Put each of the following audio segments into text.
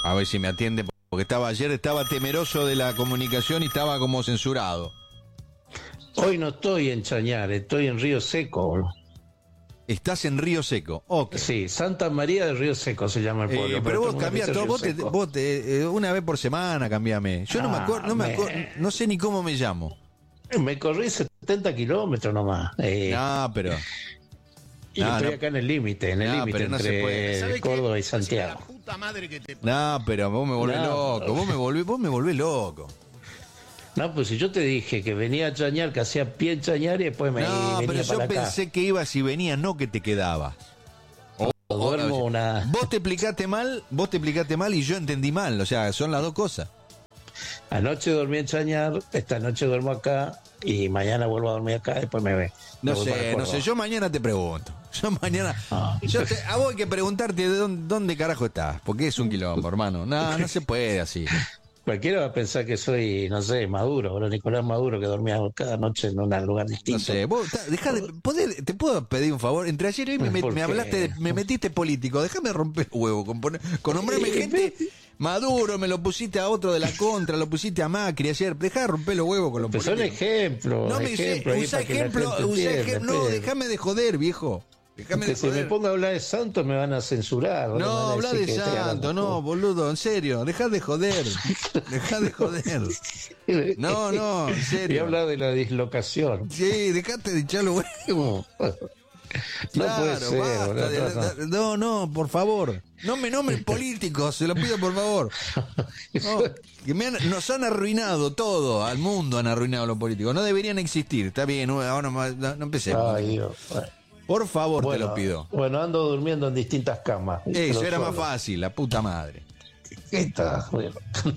A ver si me atiende, porque ayer estaba temeroso de la comunicación y estaba como censurado. Hoy no estoy en Chañar, estoy en Río Seco. Estás en Río Seco. Okay. Sí, Santa María del Río Seco se llama el pueblo. Pero vos cambiás todo, vos una vez por semana cambiame. Yo no me acuerdo, no sé ni cómo me llamo. Me corrí 70 kilómetros nomás. No, pero... Y estoy acá en el límite, entre Córdoba y Santiago. No, pero vos me volvés loco, vos me volvés loco. No, pues si yo te dije que venía a Chañar, que hacía pie en Chañar y después me venía para acá. No, pero yo pensé que ibas y venías, no que te quedabas. Vos te explicaste mal y yo entendí mal, o sea, son las dos cosas. Anoche dormí en Chañar, esta noche duermo acá y mañana vuelvo a dormir acá, después me ve. No sé, yo mañana te pregunto. A vos hay que preguntarte de dónde carajo estás, porque es un quilombo, hermano. No se puede así. Cualquiera va a pensar que soy, no sé, Maduro, ahora Nicolás Maduro, que dormía cada noche en un lugar distinto. No sé, vos, ¿te puedo pedir un favor? Entre ayer y hoy me hablaste, me metiste político, déjame romper el huevo, con nombrarme gente. Maduro, me lo pusiste a otro de la contra, lo pusiste a Macri ayer, dejá de romper los huevos con los políticos. Son ejemplos. No me usa ejemplo, no, déjame de joder, viejo. Si me pongo a hablar de Santos me van a censurar. No, habla de Santos, no, boludo, en serio, dejá de joder. No, en serio. Y habla de la dislocación. Sí, dejate de echar los huevos. Claro, no puede ser, no, por favor. No me nombres políticos, se lo pido por favor. No, que nos han arruinado todo, al mundo han arruinado los políticos. No deberían existir, está bien, ahora no empecemos. Ay, Dios. Por favor, te lo pido. Bueno, ando durmiendo en distintas camas. Eso era más fácil, la puta madre. ¿Qué está? Bueno.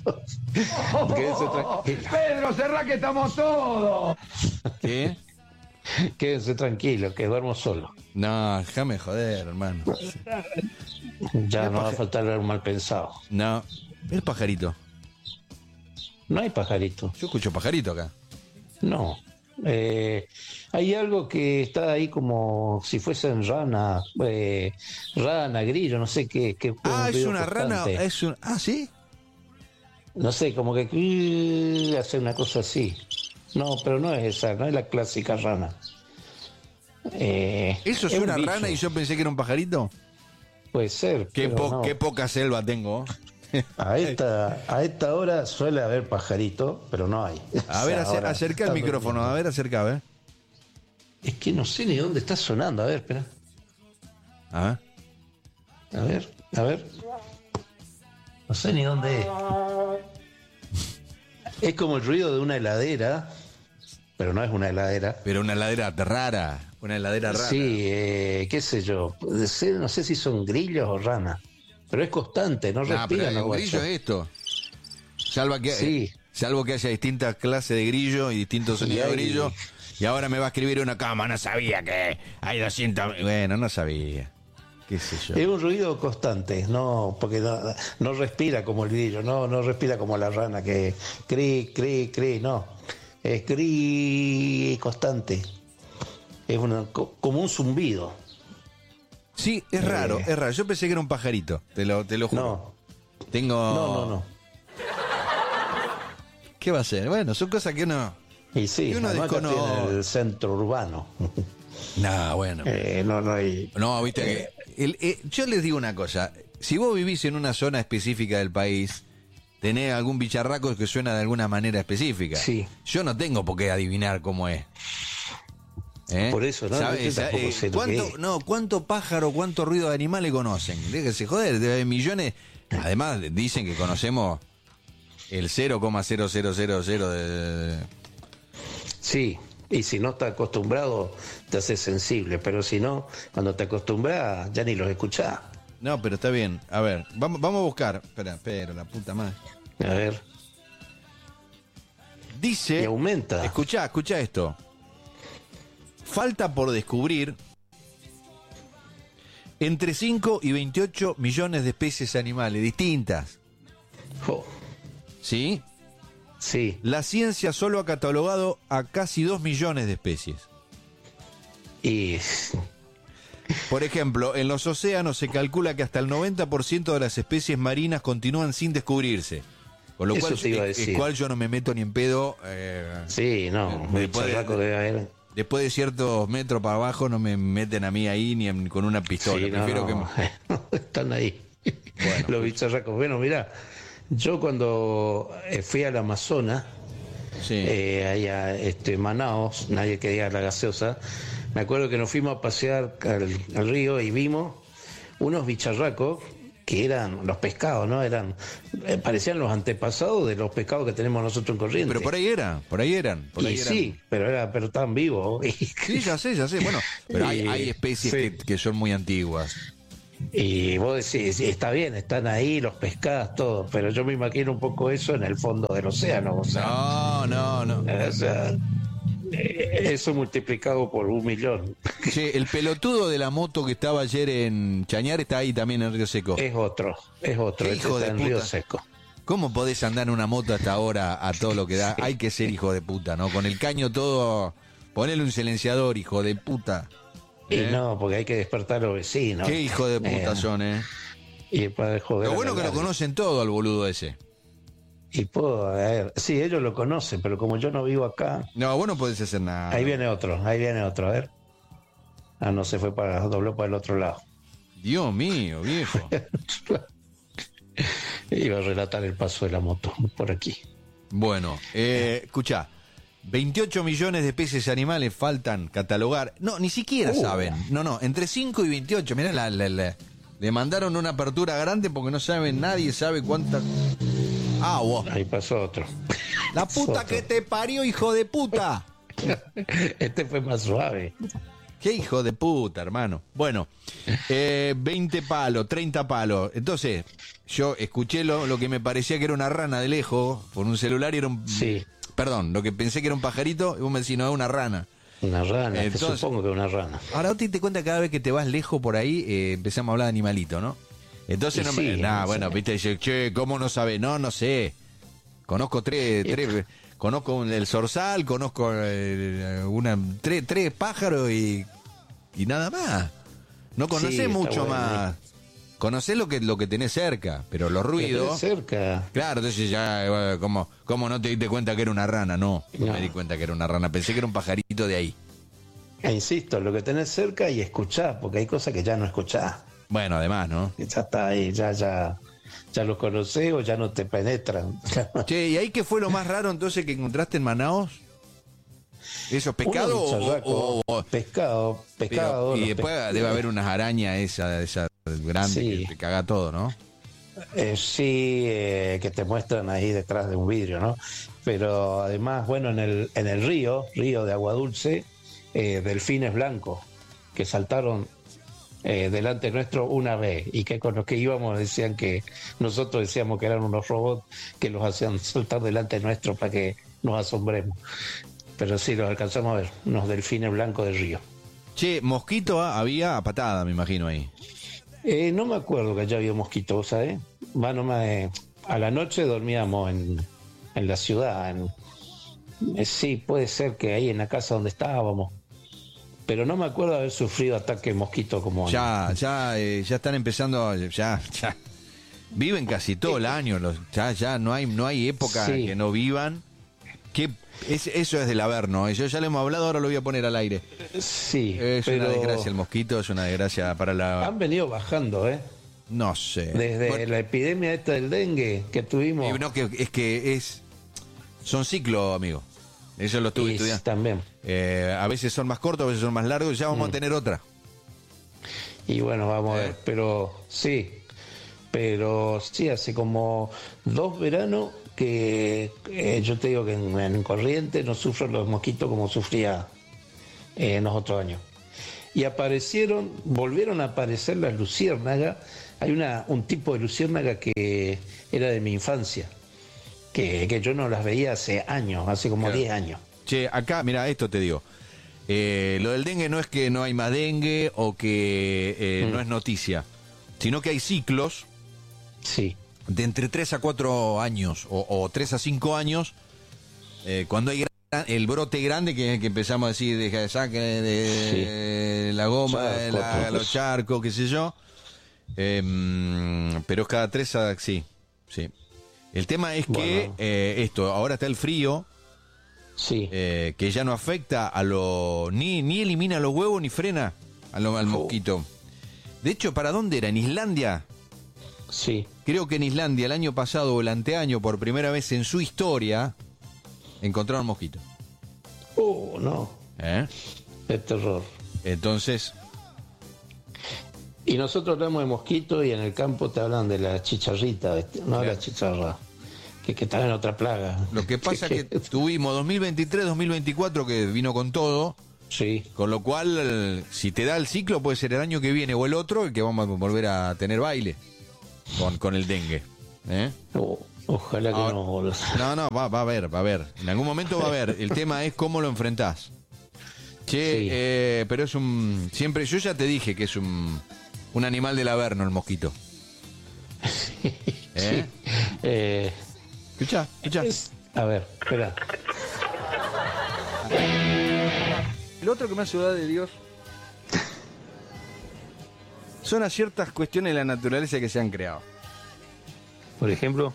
Pedro, cerrá que estamos todos. ¿Qué? Quédense tranquilo, que duermo solo. No, déjame joder, hermano. Ya no va a faltar un mal pensado. No, el pajarito. No hay pajarito. Yo escucho pajarito acá. No. Hay algo que está ahí como si fuesen rana, grillo, no sé qué. Es una rana, ¿sí? No sé, como que hace una cosa así. No, pero no es esa, no es la clásica rana. ¿Eso es una rana y yo pensé que era un pajarito? Puede ser. Qué poca selva tengo. A esta hora suele haber pajarito, pero no hay. A ver, acerca el micrófono, a ver. Es que no sé ni dónde está sonando, a ver, espera. A ver. No sé ni dónde es. Es como el ruido de una heladera, pero no es una heladera. Pero una heladera rara, Sí, qué sé yo. No sé si son grillos o ranas. Pero es constante, no respiran. Pero un grillo es esto. Salvo que haya distintas clases de grillo y distintos sonidos de grillo. Y ahora me va a escribir una cama, no sabía que hay 200... Bueno, no sabía. Qué sé yo. Es un ruido constante, no, porque no respira como el grillo, no respira como la rana que cri, no. Es cri constante. Es como un zumbido. Sí, es raro. Yo pensé que era un pajarito, te lo juro. No. ¿Qué va a ser? Bueno, son cosas que uno... Y sí, uno desconoce. En el centro urbano. No, bueno. No hay... No, viste que... yo les digo una cosa. Si vos vivís en una zona específica del país, tenés algún bicharraco que suena de alguna manera específica. Sí. Yo no tengo por qué adivinar cómo es. Por eso, ¿no? ¿Sabes? ¿Cuánto pájaro, cuánto ruido de animales conocen? Déjense joder, de millones. Además, dicen que conocemos el 0,0000 de... Sí, y si no estás acostumbrado, te haces sensible, pero si no, cuando te acostumbras, ya ni los escuchás. No, pero está bien. A ver, vamos a buscar. Pero la puta madre. A ver. Dice... Y aumenta. Escuchá esto. Falta por descubrir entre 5 y 28 millones de especies animales distintas. ¿Sí? Sí. La ciencia solo ha catalogado a casi 2 millones de especies. Y Por ejemplo, en los océanos se calcula que hasta el 90% de las especies marinas continúan sin descubrirse. Con lo cual, yo no me meto ni en pedo. Sí, no, después de ciertos metros para abajo no me meten a mí ahí ni con una pistola. Sí, prefiero que están ahí. Bueno, los bicharracos. Bueno, mirá, yo cuando fui al Amazonas, allá Manaos, nadie quería la gaseosa, me acuerdo que nos fuimos a pasear al río y vimos unos bicharracos que eran los pescados, ¿no? Parecían los antepasados de los pescados que tenemos nosotros en Corrientes. Pero por ahí eran. Sí, pero estaban vivos. Sí, ya sé. Bueno, pero hay especies que son muy antiguas. Y vos decís, está bien, están ahí los pescados, todo, pero yo me imagino un poco eso en el fondo del océano. O sea, no. O sea, eso multiplicado por 1.000.000. Che, el pelotudo de la moto que estaba ayer en Chañar está ahí también en Río Seco. Es otro. Hijo de en puta. Río Seco. ¿Cómo podés andar en una moto hasta ahora a todo lo que da? Hay que ser hijo de puta, ¿no? Con el caño todo, ponele un silenciador, hijo de puta. Y no, porque hay que despertar a los vecinos. Qué hijo de puta son, Y para joder. Lo bueno que lo conocen todo al boludo ese. Y sí, ellos lo conocen, pero como yo no vivo acá. No, vos no podés hacer nada. Ahí viene otro, a ver. No se fue dobló para el otro lado. Dios mío, viejo. Iba a relatar el paso de la moto por aquí. Bueno, escuchá. 28 millones de especies animales faltan catalogar. No, ni siquiera saben. No, entre 5 y 28. Mirá, le mandaron una apertura grande porque no saben, nadie sabe cuántas. Wow. Ahí pasó otro. La puta que te parió, hijo de puta. Este fue más suave. Qué hijo de puta, hermano. Bueno, 20 palos, 30 palos. Entonces, yo escuché lo que me parecía que era una rana de lejos por un celular y era un... Sí. Perdón, lo que pensé que era un pajarito, y vos me decís, no, es una rana. Una rana, entonces, supongo que es una rana. Ahora vos te diste cuenta que cada vez que te vas lejos por ahí, empezamos a hablar de animalito, ¿no? Entonces bueno, viste, dice, che, ¿cómo no sabés? No sé. Conozco tres, conozco el zorzal, conozco tres pájaros y nada más. No conocés mucho más. Conocés lo que tenés cerca, pero los ruidos... cerca. Claro, entonces ya, ¿cómo no te diste cuenta que era una rana? No me di cuenta que era una rana, pensé que era un pajarito de ahí. Insisto, lo que tenés cerca y escuchás, porque hay cosas que ya no escuchás. Bueno, además, ¿no? Ya está ahí, ya los conocés o ya no te penetran. Che, ¿y ahí qué fue lo más raro entonces que encontraste en Manaos? ¿Eso, pescado o pescado? Y después debe haber unas arañas esa grande que te caga todo, ¿no? Sí, que te muestran ahí detrás de un vidrio, ¿no? Pero además, bueno, en el río de agua dulce, delfines blancos que saltaron delante nuestro una vez y que con los que íbamos decían que nosotros decíamos que eran unos robots que los hacían saltar delante nuestro para que nos asombremos. Pero sí, los alcanzamos a ver, unos delfines blancos del río. Che, mosquito había a patada, me imagino ahí. No me acuerdo que allá había mosquitos, ¿sabes? A la noche dormíamos en la ciudad. Sí, puede ser que ahí en la casa donde estábamos. Pero no me acuerdo de haber sufrido ataque de mosquito como... Ya están empezando, ya. Viven casi todo el año, ya no hay época que no vivan. Eso es del Averno, eso ya lo hemos hablado, ahora lo voy a poner al aire. Sí, una desgracia el mosquito, es una desgracia para la... Han venido bajando, No sé. Desde la epidemia esta del dengue que tuvimos... Son ciclos, amigo. Eso lo estuve estudiando. También. A veces son más cortos, a veces son más largos, ya vamos a tener otra. Y bueno, vamos a ver, pero sí, hace como 2 veranos que yo te digo que en Corrientes no sufren los mosquitos como sufría en los otros años. Y volvieron a aparecer las luciérnagas. Hay un tipo de luciérnaga que era de mi infancia, que yo no las veía hace años, hace como 10 años. Che, acá, mira, esto te digo. Lo del dengue no es que no hay más dengue o que no es noticia, sino que hay ciclos de entre 3 a 4 años o 3 a 5 años, cuando hay el brote grande que empezamos a decir, deja de saque de la goma, los charcos, qué sé yo. Pero cada 3 sí. El tema es que ahora está el frío, que ya no afecta a ni elimina los huevos ni frena al mosquito. De hecho, ¿para dónde era? ¿En Islandia? Sí. Creo que en Islandia el año pasado o el anteaño, por primera vez en su historia, encontraron mosquitos. No. Qué terror. Entonces... Y nosotros hablamos de mosquitos y en el campo te hablan de la chicharrita, no de la chicharra, que está en otra plaga. Lo que pasa es que tuvimos 2023-2024 que vino con todo, con lo cual, si te da el ciclo, puede ser el año que viene o el otro, el que vamos a volver a tener baile con el dengue. Ojalá que no. No, va a haber. En algún momento va a haber. El tema es cómo lo enfrentás. Pero es siempre, yo ya te dije que es un animal del Averno el mosquito. Escucha. A ver, espera. El otro que me hace dudar de Dios son a ciertas cuestiones de la naturaleza que se han creado. Por ejemplo,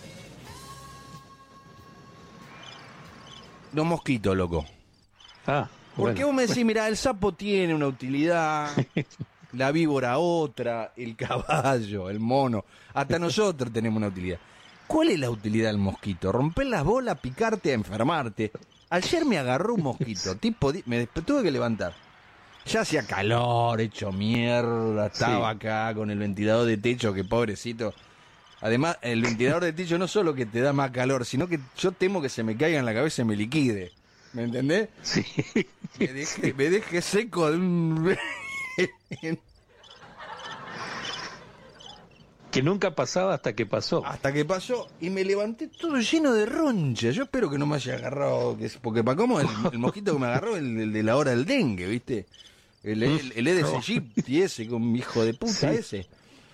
los mosquitos, loco. Porque vos me decís, mirá, el sapo tiene una utilidad, la víbora otra, el caballo, el mono, hasta nosotros tenemos una utilidad. ¿Cuál es la utilidad del mosquito? Romper las bolas, picarte, enfermarte. Ayer me agarró un mosquito, me tuve que levantar. Ya hacía calor, hecho mierda, estaba acá con el ventilador de techo, que pobrecito. Además, el ventilador de techo no solo que te da más calor, sino que yo temo que se me caiga en la cabeza y me liquide. ¿Me entendés? Sí. Me deje seco de un... Que nunca pasaba hasta que pasó. Hasta que pasó y me levanté todo lleno de roncha. Yo espero que no me haya agarrado, porque para cómo el mosquito que me agarró, el de la hora del dengue, ¿viste? El Aedes aegypti ese, con mi hijo de puta ese.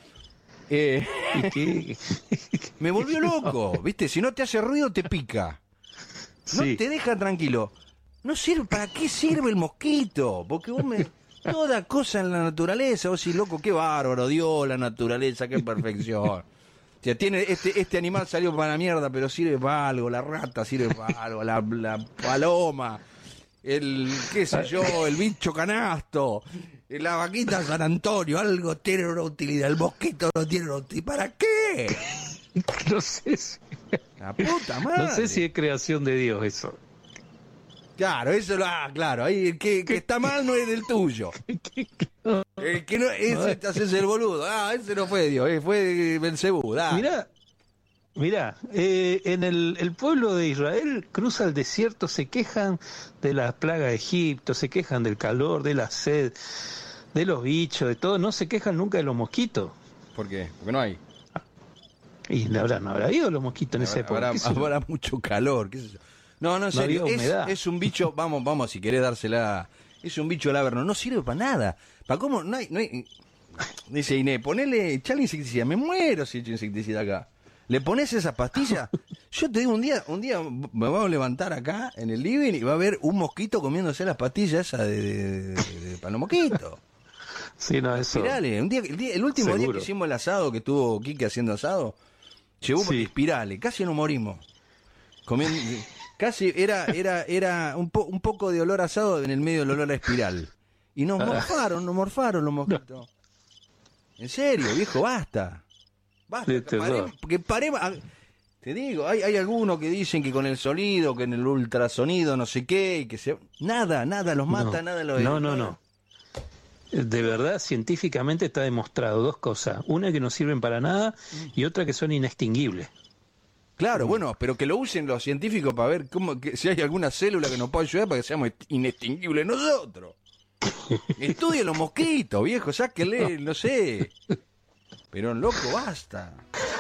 Me volvió loco, ¿viste? Si no te hace ruido, te pica. No te deja tranquilo. No sirve. ¿Para qué sirve el mosquito? Porque toda cosa en la naturaleza, vos decís, loco, qué bárbaro, Dios, la naturaleza, qué perfección. O sea, tiene este animal salió para la mierda, pero sirve para algo, la rata sirve para algo, la paloma, qué sé yo, el bicho canasto, la vaquita San Antonio, algo tiene una utilidad, el mosquito no tiene una utilidad. ¿Para qué? No sé si... La puta madre. No sé si es creación de Dios eso. Claro, claro, ahí el que está mal no es del tuyo. El que no, ese te haces el boludo. Ese no fue Dios, fue Belcebú. Mirá, en el pueblo de Israel cruza el desierto, se quejan de la plaga de Egipto, se quejan del calor, de la sed, de los bichos, de todo, no se quejan nunca de los mosquitos. ¿Por qué? Porque no hay. Y no habrá habido los mosquitos en esa época. Habrá mucho calor, qué sé yo. No, en serio, es un bicho, vamos, si querés dársela, es un bicho del Averno, no sirve para nada. ¿Para cómo? No hay. Dice Inés, echale insecticida, me muero si echo insecticida acá. ¿Le pones esa pastilla? Yo te digo, un día me voy a levantar acá en el living y va a haber un mosquito comiéndose las pastillas esas para los mosquitos. Sí, no, eso. Espirale, el último día que hicimos el asado, que estuvo Quique haciendo asado, llevó espirale, casi nos morimos. Comiendo, casi era un poco de olor a asado en el medio del olor a espiral. Y nos morfaron los mosquitos. En serio, viejo, basta. Que paremos. Te digo, hay algunos que dicen que con el sonido, que en el ultrasonido, no sé qué, y que nada los mata, nada los... No. De verdad, científicamente está demostrado dos cosas. Una que no sirven para nada y otra que son inextinguibles. Claro, bueno, pero que lo usen los científicos para ver si hay alguna célula que nos pueda ayudar para que seamos inextinguibles nosotros. Estudien los mosquitos, viejo, sáquenle, no sé. Pero loco, basta.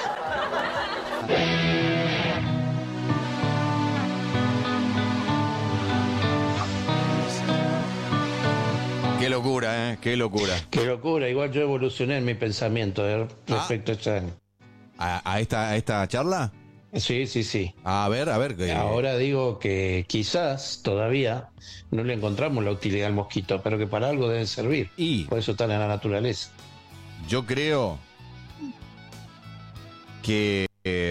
Qué locura, qué locura. Qué locura, igual yo evolucioné en mi pensamiento respecto a esta... ¿A esta charla? Sí, sí, sí. A ver. Ahora digo que quizás todavía no le encontramos la utilidad al mosquito, pero que para algo deben servir. Y por eso están en la naturaleza. yo creo que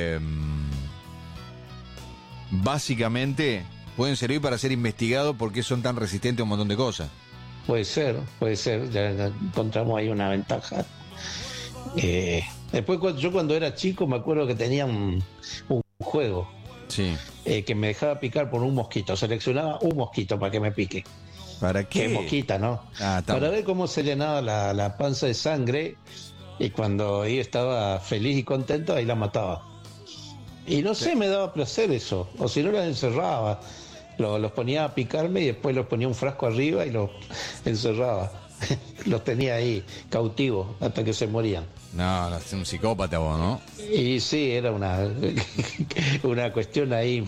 básicamente pueden servir para ser investigados porque son tan resistentes a un montón de cosas. Puede ser. Ya encontramos ahí una ventaja. Después, yo cuando era chico me acuerdo que tenía un juego. Sí. Que me dejaba picar por un mosquito. Seleccionaba un mosquito para que me pique. ¿Para qué? Qué mosquita, ¿no? Para ver cómo se llenaba la panza de sangre, y cuando ahí estaba feliz y contento, ahí la mataba. Y no sé, me daba placer eso. O si no, las encerraba. Los ponía a picarme y después los ponía un frasco arriba y los encerraba. Los tenía ahí cautivos hasta que se morían. No, es un psicópata vos, ¿no? Y sí, era una cuestión ahí